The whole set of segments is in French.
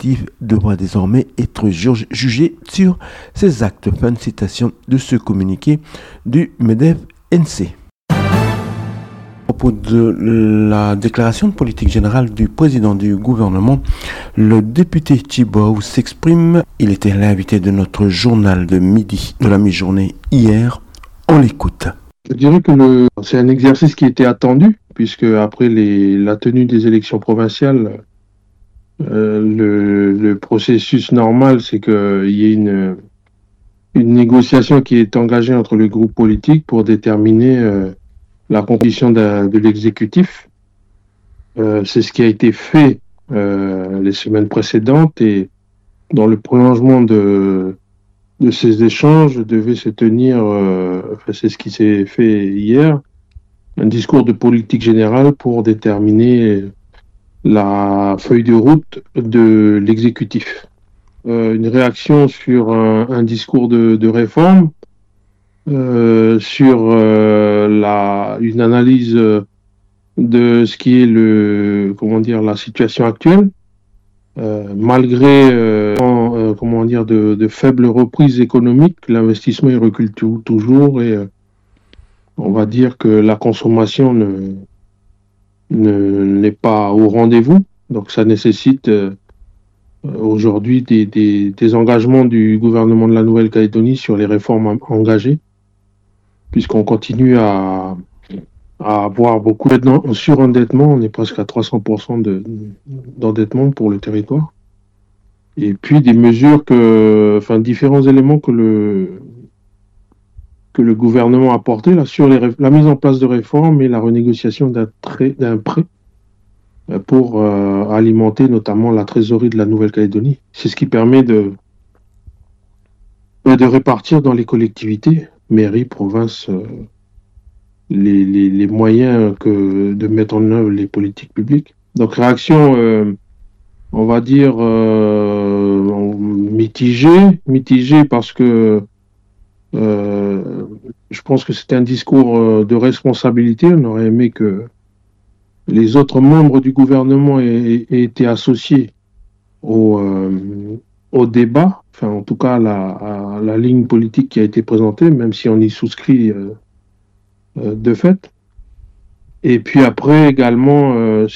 l'exécutif devra désormais être jugé sur ses actes. Fin de citation de ce communiqué du MEDEF-NC. À propos de la déclaration de politique générale du président du gouvernement, le député Tchibaou s'exprime. Il était l'invité de notre journal de midi, de la mi-journée hier. On l'écoute. Je dirais que c'est un exercice qui était attendu, puisque après la tenue des élections provinciales, le processus normal, c'est qu'il y ait une négociation qui est engagée entre les groupes politiques pour déterminer la composition de l'exécutif. C'est ce qui a été fait les semaines précédentes, et dans le prolongement de ces échanges devait se tenir, c'est ce qui s'est fait hier, un discours de politique générale pour déterminer la feuille de route de l'exécutif. Une réaction sur un discours de réforme, sur une analyse de ce qui est la situation actuelle, malgré de faibles reprises économiques, l'investissement il recule toujours, et on va dire que la consommation n'est pas au rendez-vous. Donc ça nécessite aujourd'hui des engagements du gouvernement de la Nouvelle-Calédonie sur les réformes engagées, puisqu'on continue à avoir beaucoup de surendettement. On est presque à 300% d'endettement pour le territoire. Et puis des mesures différents éléments que le gouvernement a apporté là, sur la mise en place de réformes et la renégociation d'un prêt pour alimenter notamment la trésorerie de la Nouvelle-Calédonie. C'est ce qui permet de répartir dans les collectivités, mairies, provinces, les moyens de mettre en œuvre les politiques publiques. Donc réaction, on va dire, mitigée parce que je pense que c'était un discours de responsabilité. On aurait aimé que les autres membres du gouvernement aient été associés au débat, en tout cas à la ligne politique qui a été présentée, même si on y souscrit de fait. Et puis après également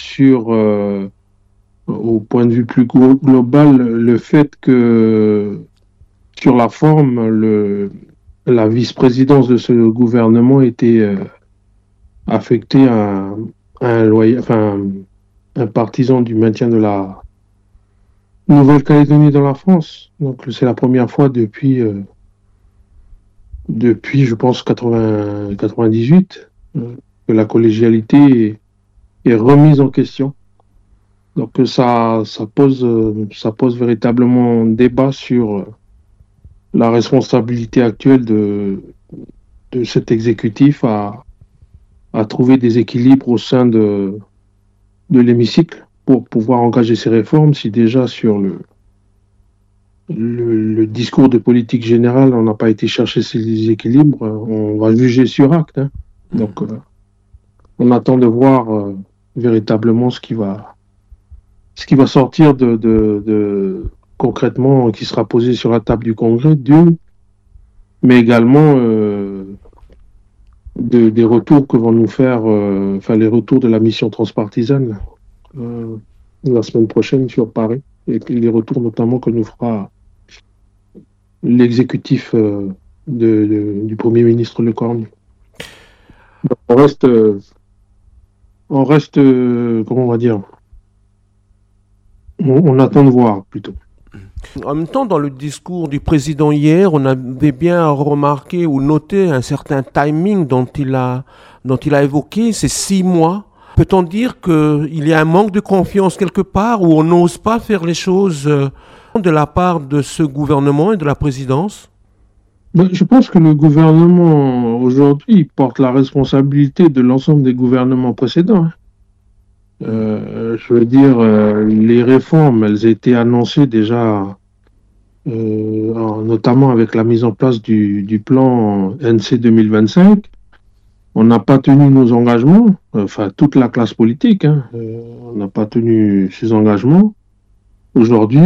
au point de vue plus global, le fait que sur la forme, la vice-présidence de ce gouvernement était affectée à un partisan du maintien de la Nouvelle-Calédonie dans la France. Donc c'est la première fois depuis je pense 98 que la collégialité est remise en question. Donc ça pose véritablement débat sur la responsabilité actuelle de cet exécutif à trouver des équilibres au sein de l'hémicycle pour pouvoir engager ces réformes. Si déjà sur le discours de politique générale, on n'a pas été chercher ces équilibres, on va juger sur acte. Donc on attend de voir véritablement ce qui va sortir de concrètement, qui sera posé sur la table du Congrès, mais également des retours que vont nous faire, les retours de la mission transpartisane la semaine prochaine sur Paris, et les retours notamment que nous fera l'exécutif du Premier ministre Le Cornu. On reste, comment on va dire, on attend de voir plutôt. En même temps, dans le discours du président hier, on avait bien remarqué ou noté un certain timing dont il a évoqué, ces 6 mois. Peut-on dire qu'il y a un manque de confiance quelque part, où on n'ose pas faire les choses de la part de ce gouvernement et de la présidence? Je pense que le gouvernement aujourd'hui porte la responsabilité de l'ensemble des gouvernements précédents. Je veux dire, les réformes, elles étaient annoncées déjà, notamment avec la mise en place du plan NC 2025. On n'a pas tenu nos engagements, toute la classe politique, on n'a pas tenu ses engagements. Aujourd'hui,